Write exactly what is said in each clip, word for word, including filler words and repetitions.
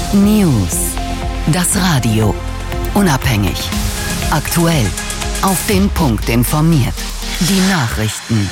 News. Das Radio. Unabhängig. Aktuell. Auf den Punkt informiert. Die Nachrichten.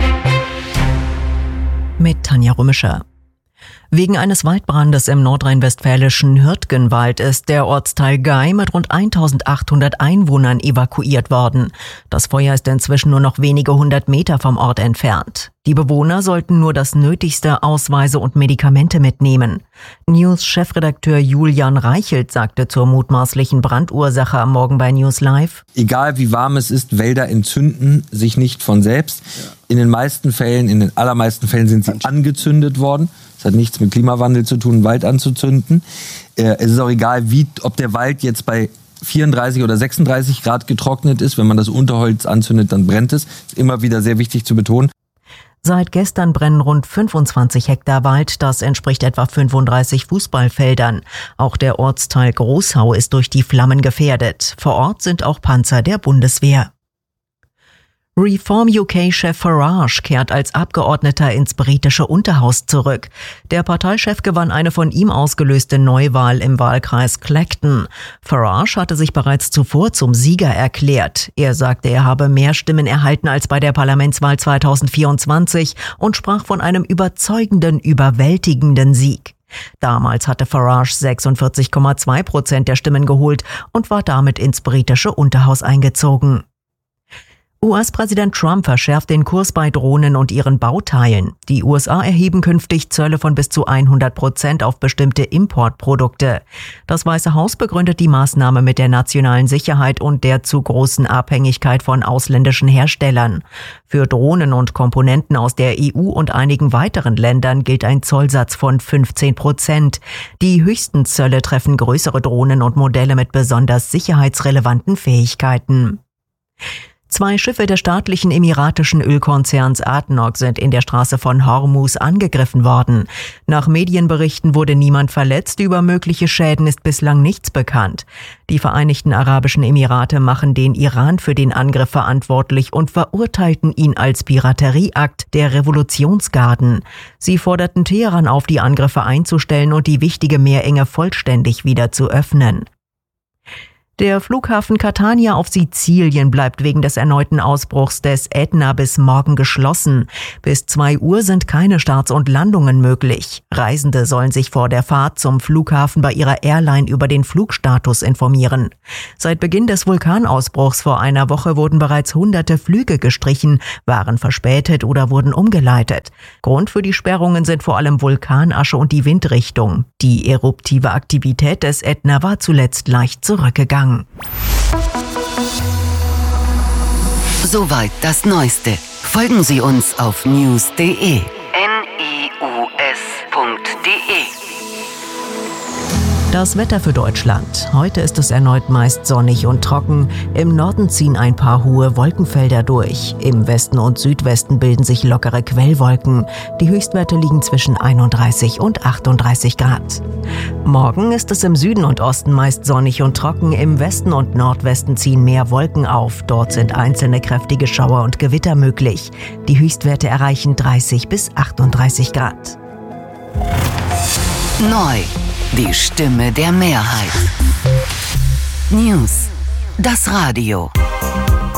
Mit Tanja Römischer. Wegen eines Waldbrandes im nordrhein-westfälischen Hürtgenwald ist der Ortsteil Gei mit rund eintausendachthundert Einwohnern evakuiert worden. Das Feuer ist inzwischen nur noch wenige hundert Meter vom Ort entfernt. Die Bewohner sollten nur das Nötigste, Ausweise und Medikamente mitnehmen. News-Chefredakteur Julian Reichelt sagte zur mutmaßlichen Brandursache am Morgen bei News Live: Egal wie warm es ist, Wälder entzünden sich nicht von selbst. In den meisten Fällen, in den allermeisten Fällen sind sie angezündet worden. Es hat nichts mit Klimawandel zu tun, einen Wald anzuzünden. Äh, es ist auch egal, wie, ob der Wald jetzt bei vierunddreißig oder sechsunddreißig Grad getrocknet ist. Wenn man das Unterholz anzündet, dann brennt es. Ist immer wieder sehr wichtig zu betonen. Seit gestern brennen rund fünfundzwanzig Hektar Wald, das entspricht etwa fünfunddreißig Fußballfeldern. Auch der Ortsteil Großhau ist durch die Flammen gefährdet. Vor Ort sind auch Panzer der Bundeswehr. Reform U K-Chef Farage kehrt als Abgeordneter ins britische Unterhaus zurück. Der Parteichef gewann eine von ihm ausgelöste Neuwahl im Wahlkreis Clacton. Farage hatte sich bereits zuvor zum Sieger erklärt. Er sagte, er habe mehr Stimmen erhalten als bei der Parlamentswahl zweitausendvierundzwanzig und sprach von einem überzeugenden, überwältigenden Sieg. Damals hatte Farage sechsundvierzig Komma zwei Prozent der Stimmen geholt und war damit ins britische Unterhaus eingezogen. U S-Präsident Trump verschärft den Kurs bei Drohnen und ihren Bauteilen. Die U S A erheben künftig Zölle von bis zu hundert Prozent auf bestimmte Importprodukte. Das Weiße Haus begründet die Maßnahme mit der nationalen Sicherheit und der zu großen Abhängigkeit von ausländischen Herstellern. Für Drohnen und Komponenten aus der E U und einigen weiteren Ländern gilt ein Zollsatz von fünfzehn Prozent. Die höchsten Zölle treffen größere Drohnen und Modelle mit besonders sicherheitsrelevanten Fähigkeiten. Zwei Schiffe des staatlichen emiratischen Ölkonzerns A D N O C sind in der Straße von Hormuz angegriffen worden. Nach Medienberichten wurde niemand verletzt, über mögliche Schäden ist bislang nichts bekannt. Die Vereinigten Arabischen Emirate machen den Iran für den Angriff verantwortlich und verurteilten ihn als Piraterieakt der Revolutionsgarden. Sie forderten Teheran auf, die Angriffe einzustellen und die wichtige Meerenge vollständig wieder zu öffnen. Der Flughafen Catania auf Sizilien bleibt wegen des erneuten Ausbruchs des Ätna bis morgen geschlossen. Bis zwei Uhr sind keine Starts und Landungen möglich. Reisende sollen sich vor der Fahrt zum Flughafen bei ihrer Airline über den Flugstatus informieren. Seit Beginn des Vulkanausbruchs vor einer Woche wurden bereits hunderte Flüge gestrichen, waren verspätet oder wurden umgeleitet. Grund für die Sperrungen sind vor allem Vulkanasche und die Windrichtung. Die eruptive Aktivität des Ätna war zuletzt leicht zurückgegangen. Soweit das Neueste. Folgen Sie uns auf news punkt de. N I U S punkt de. Das Wetter für Deutschland. Heute ist es erneut meist sonnig und trocken. Im Norden ziehen ein paar hohe Wolkenfelder durch. Im Westen und Südwesten bilden sich lockere Quellwolken. Die Höchstwerte liegen zwischen einunddreißig und achtunddreißig Grad. Morgen ist es im Süden und Osten meist sonnig und trocken. Im Westen und Nordwesten ziehen mehr Wolken auf. Dort sind einzelne kräftige Schauer und Gewitter möglich. Die Höchstwerte erreichen dreißig bis achtunddreißig Grad. Neu. Die Stimme der Mehrheit. News. Das Radio.